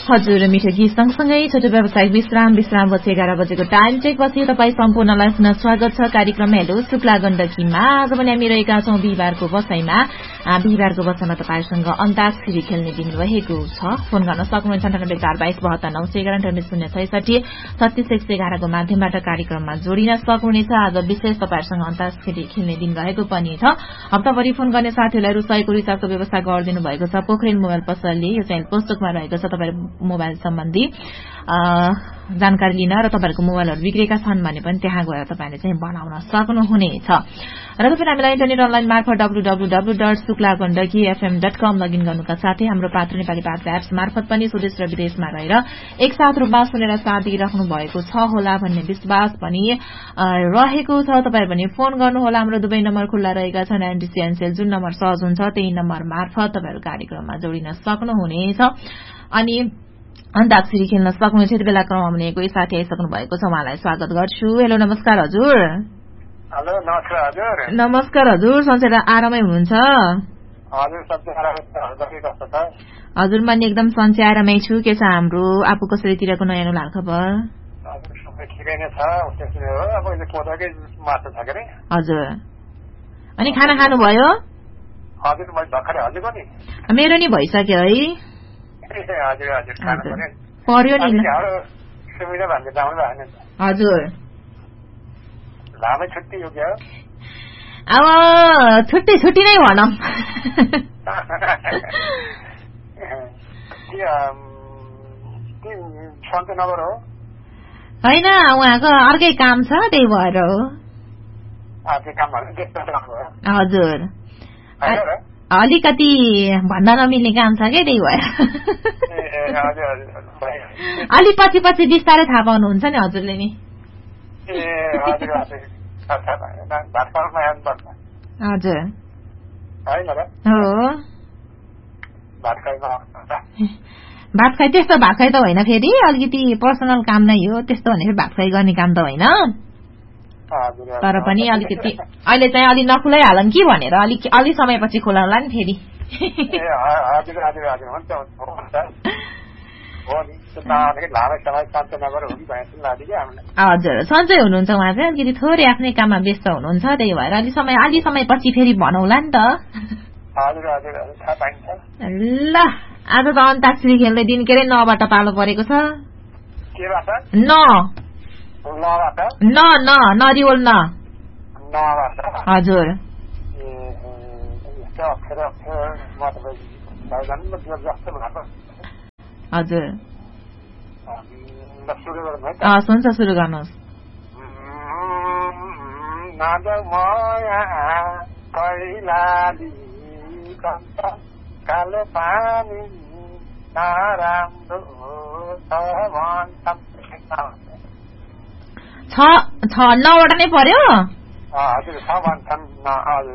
हजुर मिठो गीत सँगसँगै छोटो व्यावसायिक विश्रामपछि 11 बजेको टाइम चेकपछि तपाईँ सम्पूर्णलाई पुनः स्वागत छ कार्यक्रम हेलो शुक्ला गण्डकीमा। आज पनि हामी रहेका छौं बिहिबारको बसाईमा तपाईसँग अन्ताक्षरी खेल्ने दिन रहेको छ। फोन गर्न सक्नुहुन्छ 9842722911 3611 को माध्यमबाट कार्यक्रममा जोडिन सक्नुहुनेछ। आज विशेष तपाईहरुसँग अन्ताक्षरी खेल्ने दिन रहेको पनि छ। हप्ताभरि फोन गर्ने साथीहरूलाई रुचाइको रिचार्जको व्यवस्था गरिदिनु भएको छ। पोखरेल मोबाइल पसलले यो चाहिँ पोस्टकमा रहेको छ। तपाईहरु मोबाइल सम्बन्धी जानकारी लिन र तपाईहरुको मोबाइलहरु बिग्रेका छन् भने पनि त्यहाँ गएर तपाईले चाहिँ बनाउन सक्नुहुनेछ। र तपाईले हामीलाई इन्टरनेट अनलाइन मार्फत www.suklagandakifm.com लगइन गर्नुका साथै हाम्रो पात्र नेपाली पात्र एप्स मार्फत पनि स्वदेश र विदेशमा रहेर एकसाथ रूपमा सुनेर साथ दिइराख्नु भएको छ होला भन्ने विश्वास पनि रहेको छ। तपाईहरु पनि फोन गर्नुहोला। हाम्रो दुवै नम्बर खुल्ला रहेका छन्। एनडीसी एनसेल जुन नम्बर सहज हुन्छ त्यही नम्बर मार्फत तपाईहरु कार्यक्रममा जोडिन सक्नुहुनेछ। अनि अन्ताक्षरी खेल्न सक्नुहुन्छ। यति बेला क्रममा भने कोही साथी आइसक्नु भएको छ, उहाँलाई स्वागत गर्छु। हेलो नमस्कार हजुर। हेलो नमस्कार हजुर। नमस्कार हजुर, सन्चै आरामै हुनुहुन्छ? हजुर सबै आरामै छ। हजुर कस्तो छ? हजुर म एकदम सन्चै आरामै छु। के छ हाम्रो आफू कसरीतिरको नयाँ नौला खबर? हजुर सबै ठिकै नै छ। उसले हो अब यो कोदाकै माछा छ के? हजुर। अनि खाना खानु भयो? हजुर म भर्खरै हजुरको नि। मेरो नि भइसक्यो है। हजुर हजुर खाना पर्यो नि। सुविधा भन्ने राम्रो भएन। हजुर। लामै छुट्टी हो क्या? अब छुट्टी नै भनौँ। सन्चै नगर हो? होइन उहाँको अर्कै काम छ त्यही भएर हो। हजुर अलिकति भन्न नमिल्ने काम छ क्या त्यही भएर। अलि पछि बिस्तारै थाहा पाउनुहुन्छ नि हजुरले नि। हजुर हो भात खाइ त्यस्तो भात खाइ त होइन फेरि अलिकति पर्सनल काम नै हो। त्यस्तो भने भात खाइ गर्ने काम त होइन। तर पनि अलिकति अहिले चाहिँ अलि नखुलै हालौँ कि भनेर अलि समयपछि खोलाउला नि फेरि। हजुर सन्चै हुनुहुन्छ उहाँ चाहिँ अलिकति थोरै आफ्नै काममा व्यस्त हुनुहुन्छ त्यही भएर अलि समयपछि फेरि भनौला नि त। ल आज त अन्ताक्षरी खेल्ने दिन के अरे नबाट पालो परेको छ। नरिवल न। हजुर हजुर हुन्छ सुरु गर्नुहोस्। कालो पानी नराम्रो छ 9 वटा नै पर्यो। हजुर 6 भन्छन्।